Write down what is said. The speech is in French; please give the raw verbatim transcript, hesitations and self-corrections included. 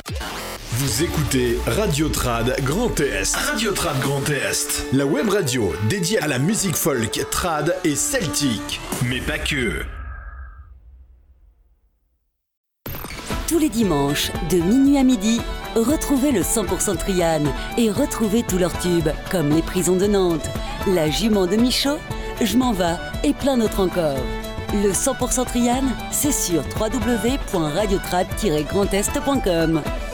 Vous écoutez Radio Trad Grand Est. Radio Trad Grand Est. La web radio dédiée à la musique folk, trad et celtique. Mais pas que. Tous les dimanches, de minuit à midi, retrouvez le cent pour cent Trian et retrouvez tous leurs tubes, comme Les Prisons de Nantes, La Jument de Michaud, Je m'en vas et plein d'autres encore. Le cent pour cent Trian, c'est sur w w w point radio trad tiret grand est point com.